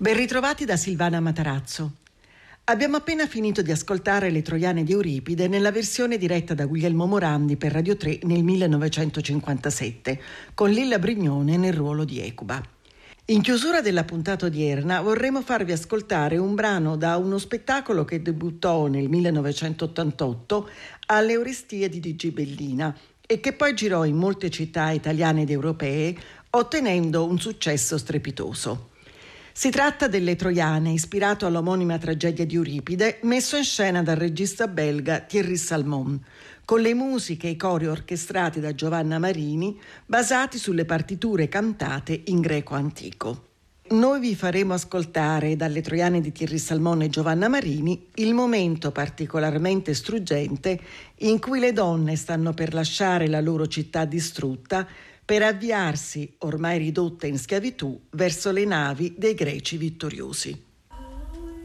Ben ritrovati da Silvana Matarazzo. Abbiamo appena finito di ascoltare Le Troiane di Euripide nella versione diretta da Guglielmo Morandi per Radio 3 nel 1957, con Lilla Brignone nel ruolo di Ecuba. In chiusura della puntata odierna vorremmo farvi ascoltare un brano da uno spettacolo che debuttò nel 1988 alle Orestiadi di Gibellina e che poi girò in molte città italiane ed europee, ottenendo un successo strepitoso. Si tratta delle Troiane, ispirato all'omonima tragedia di Euripide, messo in scena dal regista belga Thierry Salmon, con le musiche e i cori orchestrati da Giovanna Marini, basati sulle partiture cantate in greco antico. Noi vi faremo ascoltare dalle Troiane di Thierry Salmon e Giovanna Marini il momento particolarmente struggente in cui le donne stanno per lasciare la loro città distrutta per avviarsi, ormai ridotte in schiavitù, verso le navi dei greci vittoriosi.